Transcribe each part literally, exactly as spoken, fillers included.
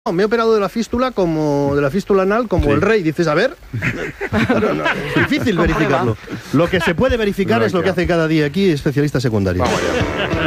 Me he operado de la fístula como de la fístula anal como sí. el rey. Dices, a ver, no, no, es difícil verificarlo. Lo que se puede verificar no, es lo que hace cada día aquí especialistas secundarios. Vamos allá.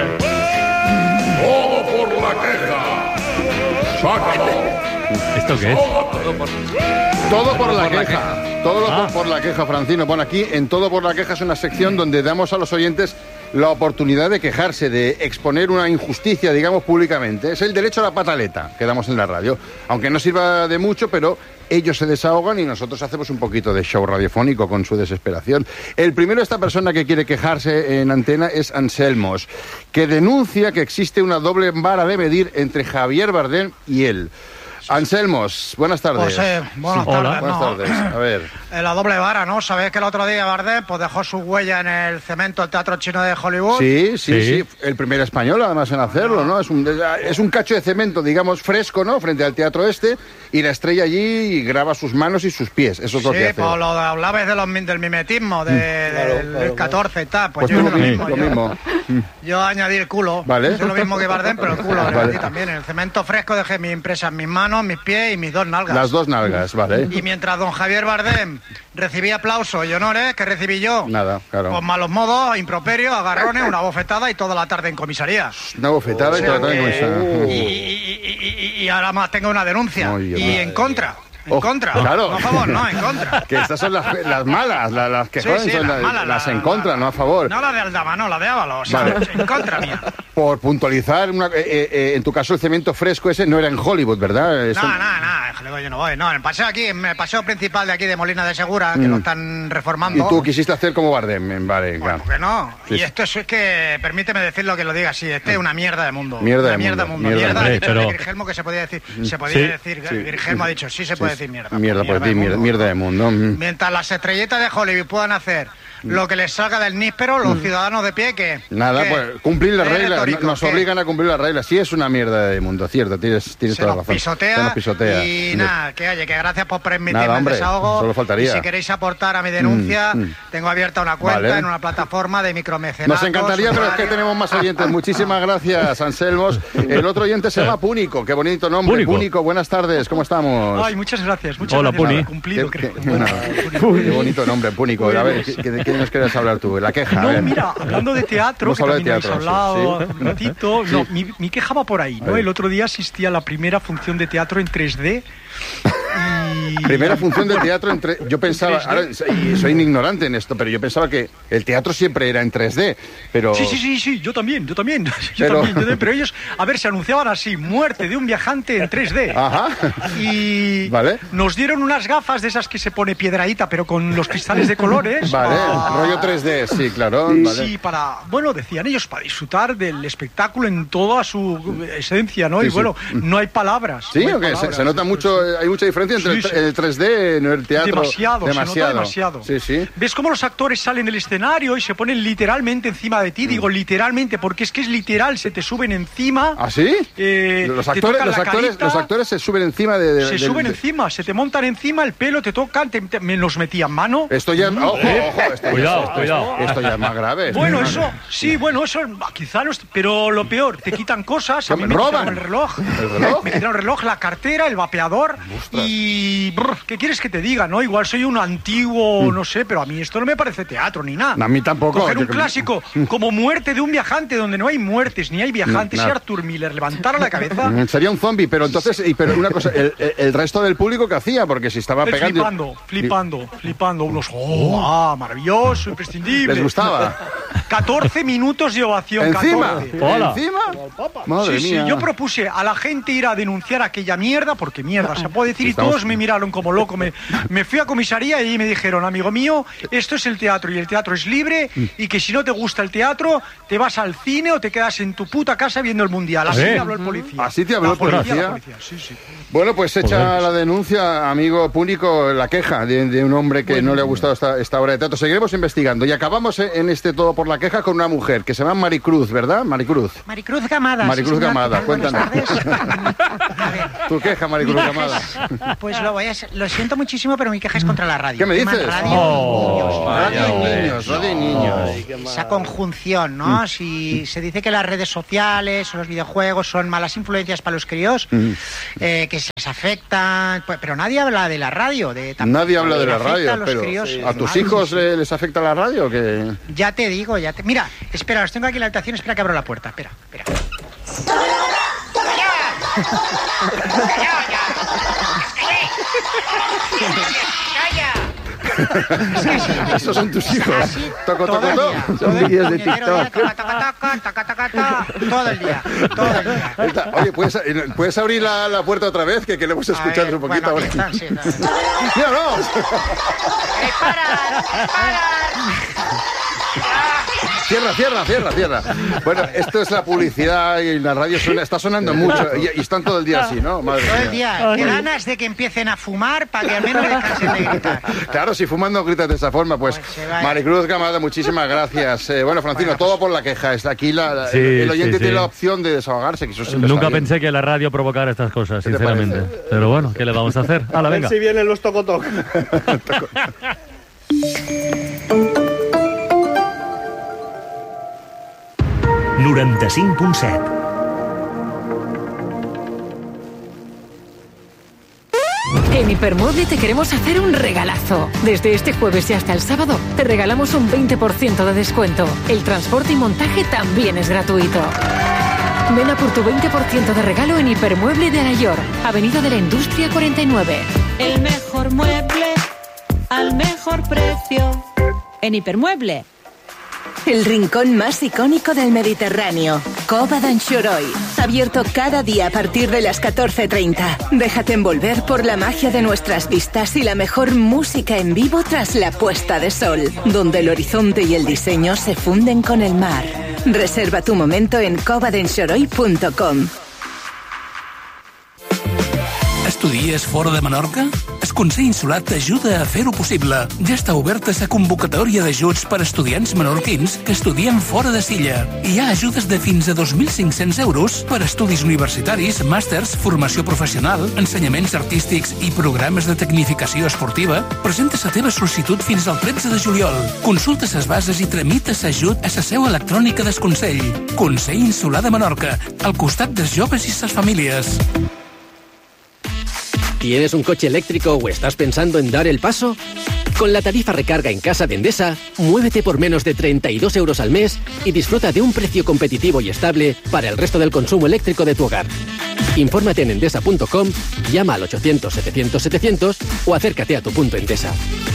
Todo por la queja. Sácalo. ¿Esto qué es? Todo por, Todo por la queja. Todo ah. por la queja, Francino. Bueno, aquí en Todo por la queja es una sección donde damos a los oyentes la oportunidad de quejarse, de exponer una injusticia, digamos, públicamente. Es el derecho a la pataleta que damos en la radio. Aunque no sirva de mucho, pero ellos se desahogan y nosotros hacemos un poquito de show radiofónico con su desesperación. El primero de esta persona que quiere quejarse en antena es Anselmos, que denuncia que existe una doble vara de medir entre Javier Bardem y él. Anselmos, buenas tardes. José, buenas sí. tardes. Hola. Buenas no. tardes. A ver. La doble vara, ¿no? ¿Sabéis que el otro día Bardem pues, dejó su huella en el cemento del Teatro Chino de Hollywood? Sí, sí, sí, sí. El primer español, además, en hacerlo, ¿no? Es un, es un cacho de cemento, digamos, fresco, ¿no? Frente al teatro este, y la estrella allí y graba sus manos y sus pies. Eso es sí, lo que hace. Pues lo de, hablabais de los, del mimetismo, de, claro, del claro, catorce y tal. Pues, pues yo tú, lo mismo. lo Yo, mismo. yo añadí el culo. Vale. Es lo mismo que Bardem, pero el culo. Vale. También. En el cemento fresco dejé mis impresas mis manos, mis pies y mis dos nalgas. Las dos nalgas, vale. Y mientras don Javier Bardem recibía aplausos y honores, ¿qué recibí yo? Nada, claro. Pues malos modos, improperios, agarrones, una bofetada y toda la tarde en comisaría. Una bofetada O y sea toda la tarde en que- comisaría. y, y- y- y- y ahora más tengo una denuncia. Ay, Dios y mío. en contra. En Oh, contra. claro. No a favor, no, en contra. Que estas son las, las malas, las, las que Sí, joden sí, son las las, malas, las la- en contra, la- no a favor. No la de Aldama, no, la de Ábalos. Vale. En contra mía. Por puntualizar, una, eh, eh, en tu caso el cemento fresco ese no era en Hollywood, ¿verdad? Eso- No, no, no, en Hollywood yo no voy. No, en el paseo aquí, en el paseo principal de aquí de Molina de Segura, que Mm. lo están reformando. Y tú quisiste hacer como Bardem, vale, Bueno, claro. ¿por qué no? Sí, y sí. esto es, es que, permíteme decirlo que lo diga así, este es una mierda de mundo. Mierda una de mierda mundo, mundo. mierda Mierda, de ha mundo. dicho Pero- Virgelmo que se podía decir, se podía Sí, decir, sí. Virgelmo ha dicho, sí se puede Sí, decir mierda. Mierda, pues de di, mierda, mundo. mierda de mundo. Mm. Mientras las estrellitas de Hollywood puedan hacer lo que les salga del níspero, los ciudadanos de pie, que Nada, pues cumplir las ¿Es reglas, retórico? nos ¿Qué? obligan a cumplir las reglas. Sí, es una mierda de mundo, cierto, tienes, tienes se toda la nos razón. pisotea, Se nos pisotea. y nada, que oye, que gracias por permitirme Nada, el hombre, desahogo. solo faltaría. Y si queréis aportar a mi denuncia, Mm, mm. tengo abierta una cuenta Vale. en una plataforma de micromecenazos. Nos encantaría, pero es que usuarios. tenemos más oyentes. Muchísimas gracias, Anselmos. El otro oyente se llama Púnico, qué bonito nombre. Púnico. Púnico, buenas tardes, ¿cómo estamos? Ay, muchas gracias, muchas Hola, gracias. Puni. He cumplido, Qué- creo. qué- nada. Qué bonito nombre, Púnico. A ver, ¿qué, qué- qué nos quieres hablar tú? La queja. a No, ver. mira, hablando de teatro, Hemos que hablado de también teatro, habéis hablado sí, sí. un ratito, no, Sí. mi, mi queja va por ahí, A ¿no? ver. El otro día asistí a la primera función de teatro en tres D y... Primera función de teatro en tres D. Yo pensaba, ahora, y soy un ignorante en esto, pero yo pensaba que el teatro siempre era en tres D, pero... Sí, sí, sí, sí, yo también, yo también, yo Pero- también, yo también, pero ellos, a ver, se anunciaban así, muerte de un viajante en tres D. Ajá. Y Vale. nos dieron unas gafas de esas que se pone piedradita, pero con los cristales de colores. Vale, Ah, rollo tres D, sí, claro. Vale. Sí, para, bueno, decían ellos, para disfrutar del espectáculo en toda su esencia, ¿no? Sí, y sí. bueno, no hay palabras. Sí, no hay ¿o qué? Se, palabras. se nota mucho, eh, hay mucha diferencia entre Sí, el, sí. el tres D y el teatro. Demasiado, demasiado. se nota demasiado. Sí, sí. ¿Ves cómo los actores salen del escenario y se ponen literalmente encima de ti? Digo literalmente, porque es que es literal, se te suben encima. ¿Ah, sí? eh, los te actores, tocan los la actores, carita, los actores se suben encima de... de- se del- suben de- encima, se te montan encima, el pelo te tocan, te, te- me los metían mano. Esto ya... Ojo, ojo, esto, Cuidado, esto- cuidado. Esto ya es más grave. Bueno, Esto eso, sí, bueno, eso, bah, quizá no es, pero lo peor, te quitan cosas, a mí me ¿Roban? quitaron el reloj, ¿El reloj? me quitaron el reloj, la cartera, el vapeador y, brr, ¿qué quieres que te diga, no? Igual soy un antiguo, no sé, pero a mí esto no me parece teatro ni nada. Mm. A mí tampoco. Coger Yo un creo- clásico como Muerte de un viajante, donde no hay muertes ni hay viajantes, Nada. y Arthur Miller levantara la cabeza, Mm, Sería un zombie, pero entonces, y, pero una cosa, el, el- el resto del público que hacía, porque si estaba él pegando... flipando, flipando, flipando, unos, oh, ah, maravilloso, imprescindible. ¿Les gustaba? catorce minutos de ovación, ¿Encima? catorce. Hola. ¿Encima? Madre Sí, mía. sí, yo propuse a la gente ir a denunciar aquella mierda, porque mierda, se puede decir, y Estamos- todos me miraron como loco. Me, me fui a comisaría y me dijeron, amigo mío, esto es el teatro y el teatro es libre, y que si no te gusta el teatro, te vas al cine o te quedas en tu puta casa viendo el mundial. Así ¿Eh? me habló el policía. ¿Así te habló La el policía? la policía, sí, sí. Bueno, pues echa Joder. la denuncia, amigo Púnico, la queja de, de un hombre que no le ha gustado esta, esta obra de teatro. Seguiremos investigando y acabamos en este Todo por por la queja con una mujer que se llama Maricruz, ¿verdad? Maricruz. Maricruz Gamada. Maricruz sí, Gamada, cuéntanos. Tu queja, Maricruz Gamada. Es, pues lo voy a lo siento muchísimo, pero mi queja es contra la radio. ¿Qué me dices? Radio, oh, radio y niños, radio y niños. Oh, esa conjunción, ¿no? Mm. Si se dice que las redes sociales o los videojuegos son malas influencias para los críos, mm. eh, que se les afectan, pues, pero nadie habla de la radio. De, nadie habla de la radio, a pero críos, sí. ¿A tus hijos sí, sí. les afecta la radio o qué? Ya te digo, ya te... Mira, espera, los tengo aquí en la habitación, espera que abro la puerta, espera, espera. Esos son tus hijos. Así, toco, toco, toco. Son vídeos de TikTok. Toca, toca, toca, toca, toca, todo el día, todo el día. Está. Oye, ¿puedes, ¿puedes abrir la, la puerta otra vez? Que queremos escuchar un poquito. Bueno, están, sí, no. ¡Mira, no! ¡Eh, para! ¡Para! Cierra, cierra, cierra, cierra. Bueno, esto es la publicidad y la radio suena, está sonando mucho y, y están todo el día así, ¿no? Madre todo el mía. día. Qué ganas de que empiecen a fumar para que al menos descansen de gritar. Claro, si fuman no gritas de esa forma, pues, pues Maricruz Gamada, muchísimas gracias. Eh, bueno, Francino, bueno, pues, todo por la queja. Está aquí la, la, sí, el oyente sí, tiene sí. la opción de desahogarse. Que eso Nunca pensé que la radio provocara estas cosas, sinceramente. Pero bueno, ¿qué le vamos a hacer? A la venga. A ver si vienen los tocotoc. noranta-cinc punt set. En Hipermueble te queremos hacer un regalazo. Desde este jueves y hasta el sábado te regalamos un veinte por ciento de descuento. El transporte y montaje también es gratuito. Ven a por tu veinte por ciento de regalo en Hipermueble de Alayor, Avenida de la Industria cuarenta y nueve. El mejor mueble al mejor precio en Hipermueble. El rincón más icónico del Mediterráneo, Cova d'Anxoroi. Abierto cada día a partir de las catorce treinta. Déjate envolver por la magia de nuestras vistas y la mejor música en vivo tras la puesta de sol, donde el horizonte y el diseño se funden con el mar. Reserva tu momento en cova d'anxoroi punto com. Estudies fora de Menorca? El Consell Insular t'ajuda a fer-ho possible. Ja està oberta la convocatòria d'ajuts per a estudiants menorquins que estudien fora de Silla. Hi ha ajudes de fins a dos mil cinc-cents euros per a estudis universitaris, màsters, formació professional, ensenyaments artístics i programes de tecnificació esportiva. Presenta la teva sol·licitud fins al tretze de juliol. Consulta les bases i tramita l'ajut a la seu electrònica del Consell. Consell Insular de Menorca, al costat dels joves i les famílies. ¿Tienes un coche eléctrico o estás pensando en dar el paso? Con la tarifa recarga en casa de Endesa, muévete por menos de treinta y dos euros al mes y disfruta de un precio competitivo y estable para el resto del consumo eléctrico de tu hogar. Infórmate en endesa punto com, llama al ochocientos setecientos setecientos o acércate a tu punto Endesa.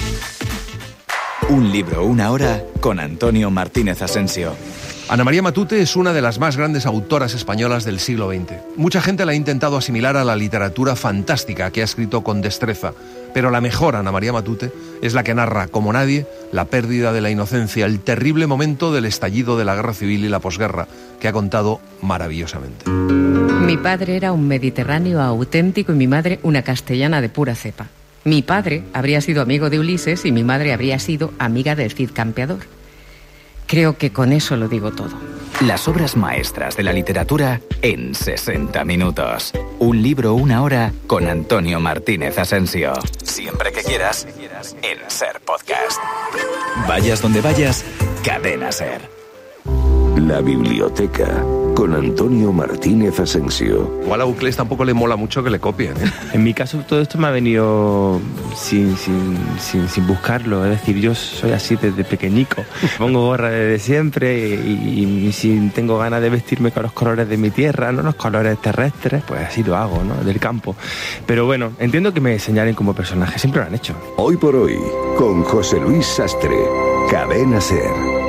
Un libro, una hora, con Antonio Martínez Asensio. Ana María Matute es una de las más grandes autoras españolas del siglo veinte. Mucha gente la ha intentado asimilar a la literatura fantástica que ha escrito con destreza, pero la mejor Ana María Matute es la que narra, como nadie, la pérdida de la inocencia, el terrible momento del estallido de la guerra civil y la posguerra, que ha contado maravillosamente. Mi padre era un mediterráneo auténtico y mi madre una castellana de pura cepa. Mi padre habría sido amigo de Ulises y mi madre habría sido amiga del Cid Campeador. Creo que con eso lo digo todo. Las obras maestras de la literatura en sesenta minutos. Un libro, una hora, con Antonio Martínez Asensio. Siempre que quieras, en SER Podcast. Vayas donde vayas, Cadena SER. La biblioteca, con Antonio Martínez Asensio. Igual a Uclés tampoco le mola mucho que le copien, ¿eh? En mi caso todo esto me ha venido sin, sin, sin, sin buscarlo. Es decir, yo soy así desde pequeñico. Pongo gorra desde siempre y, y si tengo ganas de vestirme con los colores de mi tierra, no los colores terrestres, pues así lo hago, ¿no? Del campo. Pero bueno, entiendo que me señalen como personaje. Siempre lo han hecho. Hoy por hoy, con José Luis Sastre. Cadena SER.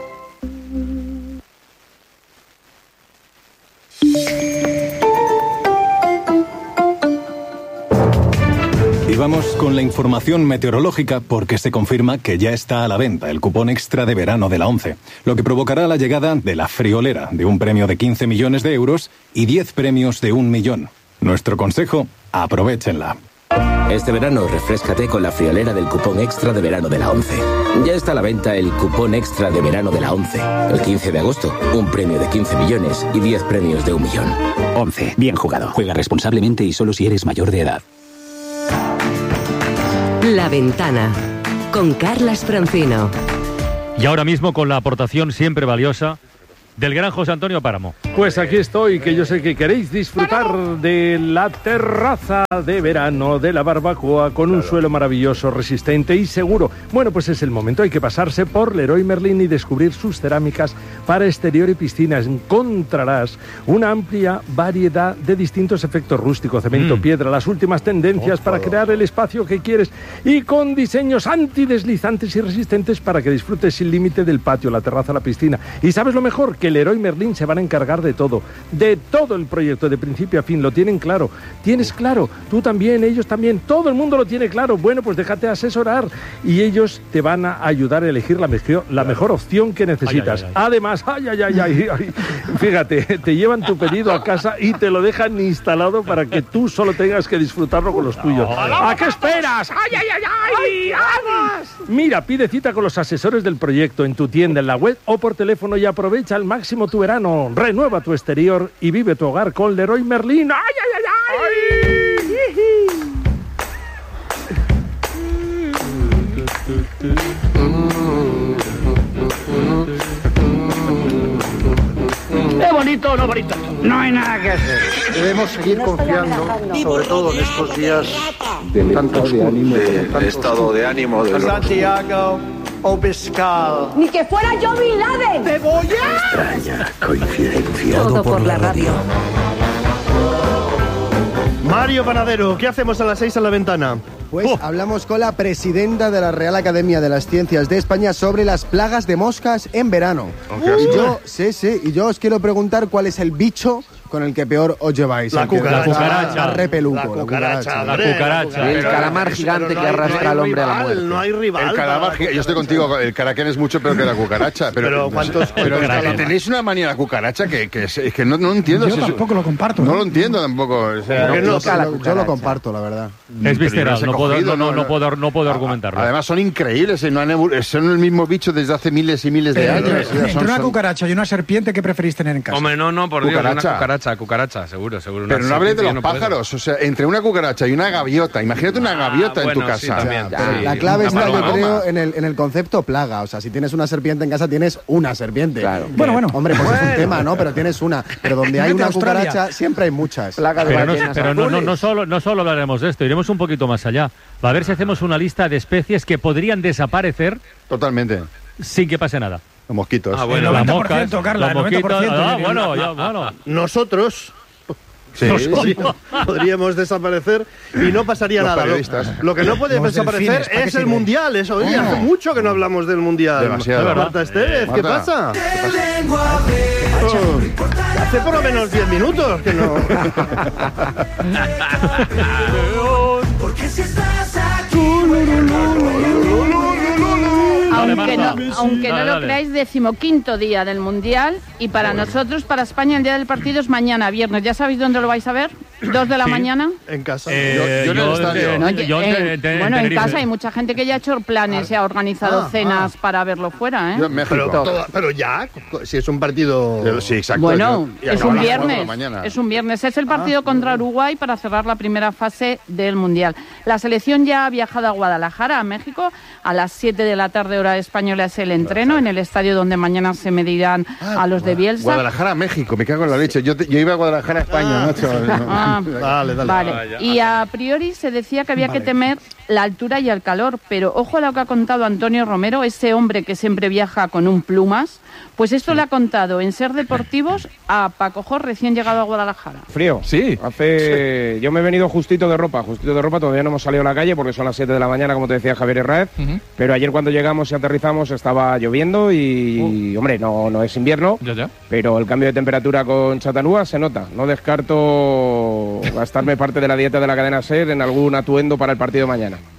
Vamos con la información meteorológica porque se confirma que ya está a la venta el cupón extra de verano de la ONCE, lo que provocará la llegada de la friolera de un premio de quince millones de euros y diez premios de un millón. Nuestro consejo, aprovéchenla. Este verano refréscate con la friolera del cupón extra de verano de la ONCE. Ya está a la venta el cupón extra de verano de la ONCE. El quince de agosto, un premio de quince millones y diez premios de un millón. ONCE. Bien jugado. Juega responsablemente y solo si eres mayor de edad. La Ventana, con Carlas Francino. Y ahora mismo con la aportación siempre valiosa del gran José Antonio Páramo. Pues aquí estoy, que yo sé que queréis disfrutar de la terraza de verano, de la barbacoa, con un suelo maravilloso, resistente y seguro. Bueno, pues es el momento, hay que pasarse por Leroy Merlin y descubrir sus cerámicas para exterior y piscinas. Encontrarás una amplia variedad de distintos efectos rústico, cemento, mm. piedra, las últimas tendencias oh, para crear el espacio que quieres y con diseños antideslizantes y resistentes para que disfrutes sin límite del patio, la terraza, la piscina. ¿Y sabes lo mejor? Que Leroy Merlin se van a encargar de todo, de todo el proyecto, de principio a fin, lo tienen claro. ¿Tienes claro? Tú también, ellos también, todo el mundo lo tiene claro. Bueno, pues déjate asesorar y ellos te van a ayudar a elegir la mejor, la mejor opción que necesitas. Ay, ay, ay. Además, ay, ay, ay, ay, ay, fíjate, te llevan tu pedido a casa y te lo dejan instalado para que tú solo tengas que disfrutar con los tuyos. ¿A qué esperas? ¡Ay, ay, ay, ay! ¡Vamos! Mira, pide cita con los asesores del proyecto en tu tienda, en la web o por teléfono y aprovecha al máximo tu verano. Renueva tu exterior y vive tu hogar con Leroy Merlin. ¡Ay, ay, ay, ay! ¡Qué bonito, no bonito! No hay nada que hacer. Debemos seguir confiando, sobre todo en estos días del tanto estado de ánimo, de, del estado de ánimo de Santiago Obiscal. Ni que fuera yo Bin Laden. ¡Te voy a! Extraña coincidencia. Todo por la radio. Mario Panadero, ¿qué hacemos a las seis en La Ventana? Pues oh. hablamos con la presidenta de la Real Academia de las Ciencias de España sobre las plagas de moscas en verano. Okay. Y yo, sí, sí, y yo os quiero preguntar cuál es el bicho con el que peor os lleváis. La cucaracha. La cucaracha. La repeluco. La cucaracha. La cucaracha. El calamar gigante que arrastra al hombre a la muerte. No hay rival. El calamar gigante. Yo estoy contigo, el caraquén es mucho peor que la cucaracha. Pero, pero ¿cuántos? Pero tenéis una manía a la cucaracha que, que, que, que no, no entiendo. Yo si tampoco es, lo comparto. No ¿eh? lo entiendo tampoco. O sea, no, no, yo, yo lo comparto, la verdad. Es visceral, no puedo, cogido, no, no, no, no puedo, no puedo argumentarlo. Además son increíbles, no han, son el mismo bicho desde hace miles y miles de pero, años. Entre o sea, son, una son... cucaracha y una serpiente, ¿qué preferís tener en casa? Hombre, no, no, por cucaracha. Dios, una cucaracha, cucaracha, seguro, seguro. Pero no hables de los no pájaros, o sea, entre una cucaracha y una gaviota, imagínate una gaviota ah, en bueno, tu casa. Sí, también, o sea, sí, la clave está, yo paloma. creo, en el, en el concepto plaga. O sea, si tienes una serpiente en casa, tienes una serpiente. Claro. Que, bueno, bueno. Hombre, pues bueno. es un tema, ¿no? Pero tienes una. Pero donde hay una cucaracha, siempre hay muchas. Pero, no, pero no, no, no, solo, no solo hablaremos de esto, iremos un poquito más allá. A ver si hacemos una lista de especies que podrían desaparecer. Totalmente. Sin que pase nada. Los mosquitos. Ah, bueno, el noventa por ciento, Carla, el noventa por ciento. Ah, bueno, ya, bueno. Nosotros... Sí, sí. Podríamos desaparecer y no pasaría Los nada. Lo, lo que no puede Los desaparecer delfines, es el mundial. Eso, oye, oh. hace mucho que no hablamos del mundial. Demasiado. Marta Estevez, eh, ¿qué Marta. pasa? ¿Qué pasa? Oh, hace por lo menos diez minutos que no. Porque si estás aquí. Aunque no, aunque no lo creáis, decimoquinto día del Mundial y para nosotros, para España, el día del partido es mañana, viernes. ¿Ya sabéis dónde lo vais a ver? ¿Dos de la sí. mañana? En casa. Eh, yo, yo en el estadio. No, yo eh, en, en, bueno, en Tenerife. casa hay mucha gente que ya ha hecho planes y ha organizado ah, cenas ah. para verlo fuera, ¿eh? Yo en México. Pero, todo, pero ya, si es un partido... Sí, exacto. Bueno, yo, es un viernes. Es un viernes. Es el partido ah, contra Uruguay para cerrar la primera fase del Mundial. La selección ya ha viajado a Guadalajara, a México. A las siete de la tarde, hora española, es el entreno en el estadio donde mañana se medirán ah, a los de Bielsa. Guadalajara, México, me cago en la leche. Yo, te, yo iba a Guadalajara, España, ah, macho. Ah, dale, dale. Vale. Ah, y a priori se decía que había vale. que temer la altura y el calor, pero ojo a lo que ha contado Antonio Romero, ese hombre que siempre viaja con un plumas, pues esto sí. le ha contado en Ser Deportivos a Paco Jor, recién llegado a Guadalajara. Frío. Sí. Hace... Sí. Yo me he venido justito de ropa, justito de ropa, todavía no hemos salido a la calle porque son las siete de la mañana, como te decía Javier Herráez, uh-huh. pero ayer cuando llegamos y aterrizamos estaba lloviendo y, uh. hombre, no, no es invierno, ya, ya. pero el cambio de temperatura con Chattanooga se nota. No descarto gastarme parte de la dieta de la cadena SER en algún atuendo para el partido mañana.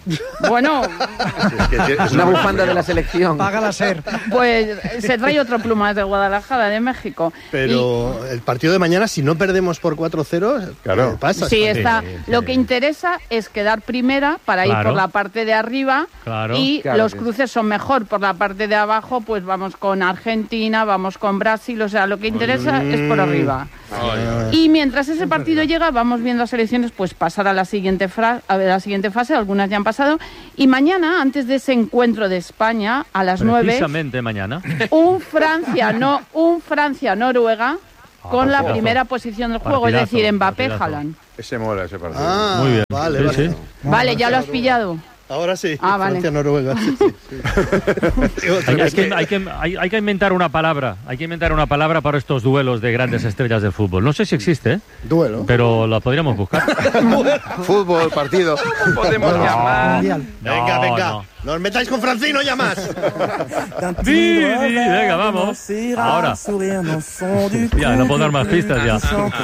Bueno, es una bufanda de la selección. Págala ser. Pues se trae otro plumas de Guadalajara, de México. Pero y... el partido de mañana, si no perdemos por cuatro cero, claro, pasa. Sí, está. Sí, sí. Lo que interesa es quedar primera para claro. ir por la parte de arriba claro. y claro los cruces son mejor. Por la parte de abajo, pues vamos con Argentina, vamos con Brasil, o sea, lo que interesa mm. es por arriba. Ay, ay. Y mientras ese partido llega, vamos viendo a selecciones pues pasar a la siguiente fra- a la siguiente fase, algunas ya han pasado, y mañana, antes de ese encuentro de España, a las nueve... Precisamente mañana. Un Francia, no, un Francia-Noruega ah, con la primera posición del juego, partidazo, es decir, Mbappé, Haaland. Ese mola, ese partido. Ah, muy bien. Vale, sí, vale. Sí. Vale, ya lo has pillado. Ahora sí, ah, vale. Francia-Noruega. Sí, sí. hay, hay, que, hay, que, hay, hay que inventar una palabra, hay que inventar una palabra para estos duelos de grandes estrellas del fútbol. No sé si existe, ¿eh? Duelo. Pero la podríamos buscar. Fútbol, partido. ¿Cómo podemos no, llamar? No, venga, venga. No. No os metáis con Francino ya más. Sí, sí, venga, vamos. Ahora. Ya, no puedo dar más pistas ya.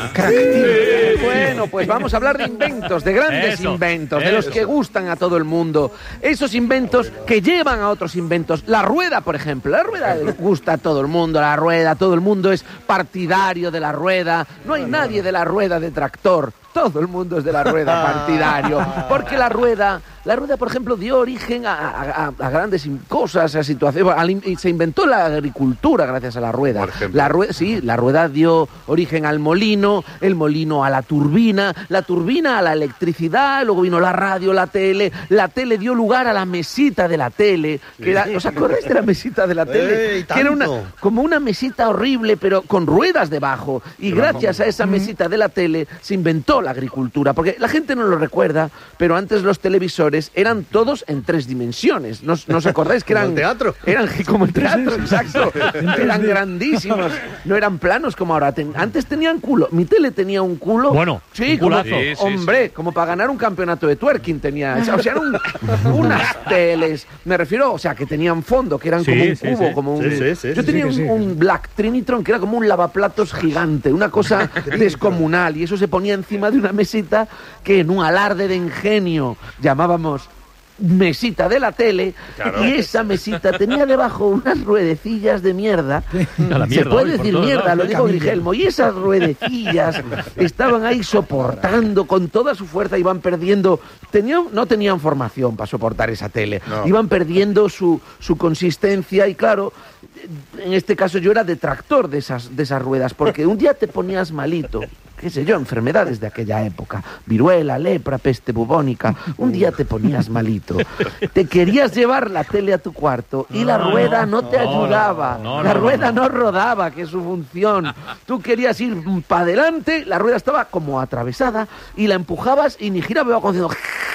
Bueno, pues vamos a hablar de inventos, de grandes eso, inventos, de eso. los que gustan a todo el mundo. Esos inventos que llevan a otros inventos. La rueda, por ejemplo. La rueda gusta a todo el mundo, la rueda, todo el mundo es partidario de la rueda. No hay nadie de la rueda detractor. Todo el mundo es de la rueda partidario. Porque la rueda... La rueda, por ejemplo, dio origen a, a, a grandes cosas, a situaciones. Y se inventó la agricultura gracias a la rueda. Por ejemplo. La rueda, sí, la rueda dio origen al molino, el molino a la turbina, la turbina a la electricidad, luego vino la radio, la tele, la tele dio lugar a la mesita de la tele. Que era, ¿os acordáis de la mesita de la tele? ¡Ey, que era una, como una mesita horrible, pero con ruedas debajo. Y pero gracias a esa mesita de la tele se inventó la agricultura. Porque la gente no lo recuerda, pero antes los televisores eran todos en tres dimensiones. ¿No, no os acordáis que eran... Como el teatro. Eran como el teatro, exacto. Eran grandísimos. No eran planos como ahora. Ten, antes tenían culo. Mi tele tenía un culo. Bueno, sí, un como, sí, sí, hombre, sí. como para ganar un campeonato de twerking tenía. O sea, eran un, unas teles. Me refiero, o sea, que tenían fondo, que eran sí, como un sí, cubo, sí. como un... Sí, sí, sí, yo sí, tenía sí, un, sí. un Black Trinitron que era como un lavaplatos gigante, una cosa descomunal. Y eso se ponía encima de una mesita que en un alarde de ingenio llamábamos mesita de la tele, claro. Y esa mesita tenía debajo unas ruedecillas de mierda. La mierda se puede hoy, decir mierda, lados, lo digo Grigelmo, y esas ruedecillas estaban ahí soportando con toda su fuerza, iban perdiendo, tenían, no tenían formación para soportar esa tele, no. Iban perdiendo su, su consistencia y claro, en este caso yo era detractor de esas, de esas ruedas, porque un día te ponías malito, qué sé yo, enfermedades de aquella época, viruela, lepra, peste bubónica, un día te ponías malito, te querías llevar la tele a tu cuarto y la rueda no te ayudaba, no, no, la no, rueda no, no rodaba, que es su función, tú querías ir para adelante, la rueda estaba como atravesada y la empujabas y ni giraba, iba haciendo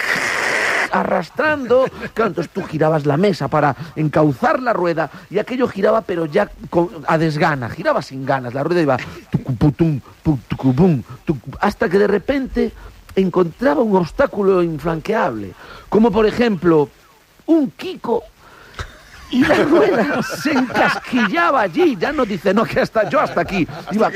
arrastrando, claro, entonces tú girabas la mesa para encauzar la rueda y aquello giraba pero ya con, a desgana, giraba sin ganas, la rueda iba tucuputum, tucuputum, tucuputum, hasta que de repente encontraba un obstáculo infranqueable, como por ejemplo un Kiko y la rueda se encasquillaba allí, ya no dice, no, que hasta yo hasta aquí, iba,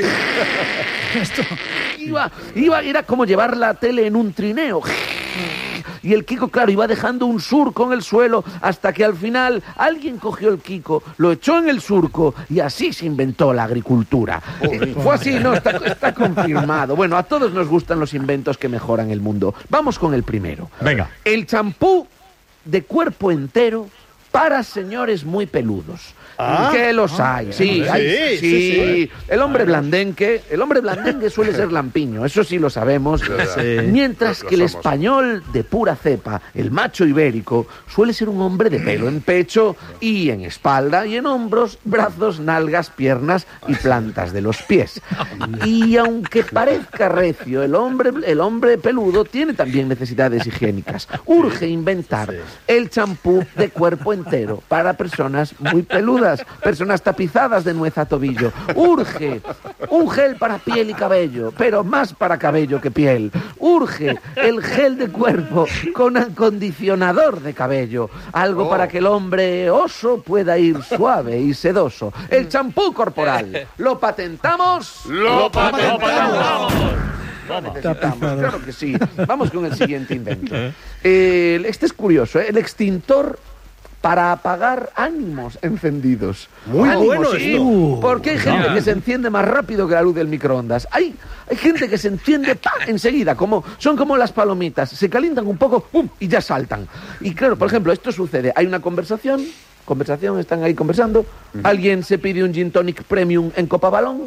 iba, iba, era como llevar la tele en un trineo. Y el Kiko, claro, iba dejando un surco en el suelo hasta que al final alguien cogió el Kiko, lo echó en el surco y así se inventó la agricultura. Eh, fue así, no, está, está confirmado. Bueno, a todos nos gustan los inventos que mejoran el mundo. Vamos con el primero. Venga. El champú de cuerpo entero para señores muy peludos. Ah, que los hay, sí, sí, hay, sí, sí, sí. El hombre blandengue, el hombre blandengue suele ser lampiño, eso sí lo sabemos. Sí. Mientras que el español de pura cepa, el macho ibérico, suele ser un hombre de pelo en pecho y en espalda y en hombros, brazos, nalgas, piernas y plantas de los pies. Y aunque parezca recio, el hombre, el hombre peludo tiene también necesidades higiénicas. Urge inventar el champú de cuerpo entero para personas muy peludas, personas tapizadas de nuez a tobillo. Urge un gel para piel y cabello, pero más para cabello que piel. Urge el gel de cuerpo con acondicionador de cabello, algo oh. para que el hombre oso pueda ir suave y sedoso. El champú corporal. ¿Lo patentamos? ¡Lo patentamos! Lo necesitamos, claro que sí. Vamos con el siguiente invento. Eh, este es curioso, ¿eh? El extintor para apagar ánimos encendidos. Muy ánimos, bueno sí, esto. porque hay gente que se enciende más rápido que la luz del microondas. Hay, hay gente que se enciende ¡pam! Enseguida, como, son como las palomitas, se calientan un poco ¡pum! Y ya saltan. Y claro, por ejemplo, esto sucede, hay una conversación, conversación, están ahí conversando, uh-huh. Alguien se pide un gin tonic premium en copa balón,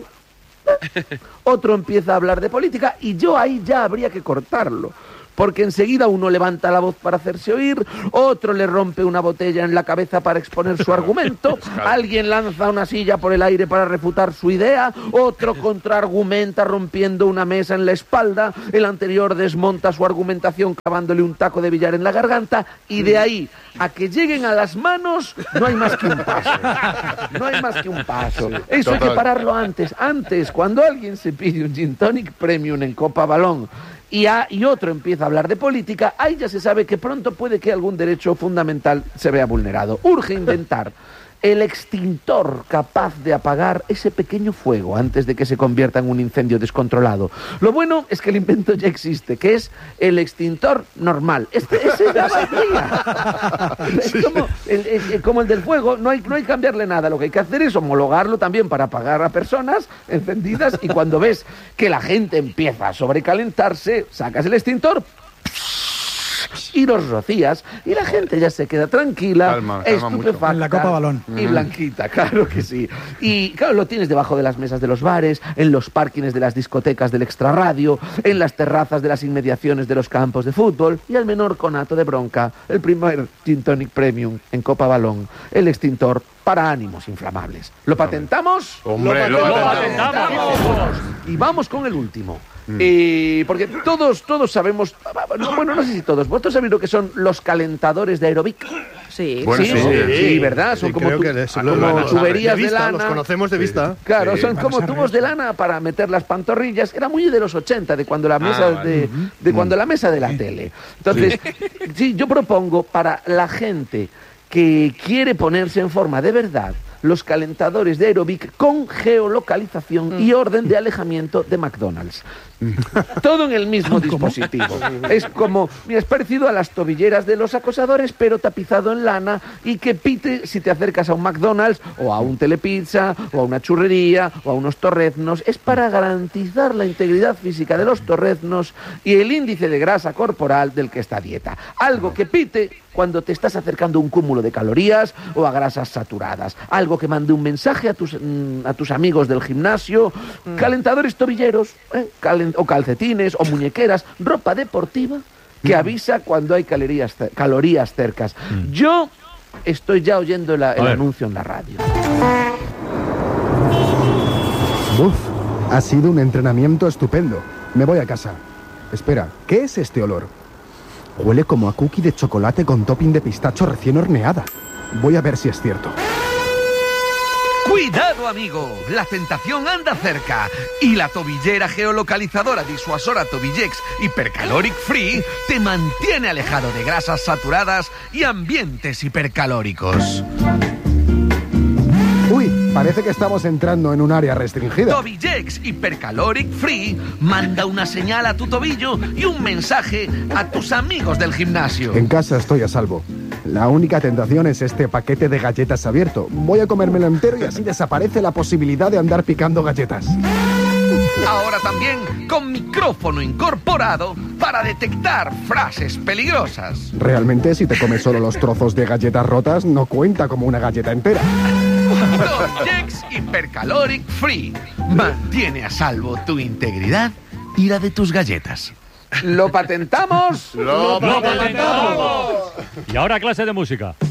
otro empieza a hablar de política y yo ahí ya habría que cortarlo. Porque enseguida uno levanta la voz para hacerse oír, otro le rompe una botella en la cabeza para exponer su argumento, alguien lanza una silla por el aire para refutar su idea, otro contraargumenta rompiendo una mesa en la espalda, el anterior desmonta su argumentación clavándole un taco de billar en la garganta, y de ahí a que lleguen a las manos no hay más que un paso. No hay más que un paso. Eso hay que pararlo antes. Antes, cuando alguien se pide un gin tonic premium en copa balón, Y, a, y otro empieza a hablar de política, ahí ya se sabe que pronto puede que algún derecho fundamental se vea vulnerado. Urge inventar el extintor capaz de apagar ese pequeño fuego antes de que se convierta en un incendio descontrolado. Lo bueno es que el invento ya existe, que es el extintor normal. Este, ese ya valdría. Es como el, el, como el del fuego, no hay, no hay que cambiarle nada. Lo que hay que hacer es homologarlo también para apagar a personas encendidas, y cuando ves que la gente empieza a sobrecalentarse, sacas el extintor y los rocías, y la gente ya se queda tranquila, calma, calma estupefacta en la copa balón y blanquita, claro que sí. Y claro, lo tienes debajo de las mesas de los bares, en los parkings de las discotecas del extrarradio, en las terrazas de las inmediaciones de los campos de fútbol, y al menor conato de bronca, el primer gin tonic premium en copa balón, el extintor para ánimos inflamables. ¿Lo patentamos? Hombre, lo patentamos. Lo patentamos. Y vamos con el último. Mm. Eh, porque todos todos sabemos, no, bueno, no sé si todos, vosotros sabéis lo que son los calentadores de aerobic. Sí, bueno, sí, sí, sí, sí, ¿verdad? Son sí, como, tu, que como lo, tuberías de, de, vista, lana. Los conocemos de vista. Sí. Claro, sí, son como tubos de lana para meter las pantorrillas. Era muy de los ochenta, de cuando la mesa, ah, vale. de, de cuando la mesa de la sí. tele. Entonces, sí. sí, yo propongo para la gente que quiere ponerse en forma de verdad, los calentadores de aerobic con geolocalización mm. y orden de alejamiento de McDonald's. Todo en el mismo dispositivo. Es como, mira, es parecido a las tobilleras de los acosadores, pero tapizado en lana, y que pite si te acercas a un McDonald's o a un Telepizza o a una churrería o a unos torreznos. Es para garantizar la integridad física de los torreznos y el índice de grasa corporal del que está a dieta. Algo que pite cuando te estás acercando a un cúmulo de calorías o a grasas saturadas. Algo que mande un mensaje a tus, mm, a tus amigos del gimnasio. Mm. Calentadores tobilleros, ¿eh? Calen- o calcetines o muñequeras, ropa deportiva que mm. avisa cuando hay calorías, calorías cercas. Mm. Yo estoy ya oyendo la, el anuncio en la radio. Uf, ha sido un entrenamiento estupendo. Me voy a casa. Espera, ¿qué es este olor? Huele como a cookie de chocolate con topping de pistacho recién horneada. Voy a ver si es cierto. ¡Cuidado, amigo! La tentación anda cerca y la tobillera geolocalizadora disuasora Tobillex Hipercaloric Free te mantiene alejado de grasas saturadas y ambientes hipercalóricos. Uy, parece que estamos entrando en un área restringida. Tobillex Hipercaloric Free manda una señal a tu tobillo y un mensaje a tus amigos del gimnasio. En casa estoy a salvo. La única tentación es este paquete de galletas abierto. Voy a comérmelo entero y así desaparece la posibilidad de andar picando galletas. Ahora también con micrófono incorporado para detectar frases peligrosas. Realmente, si te comes solo los trozos de galletas rotas, no cuenta como una galleta entera. Tobillex Hipercaloric Free mantiene a salvo tu integridad y la de tus galletas. ¿Lo patentamos? ¡Lo patentamos! Y ahora clase de música.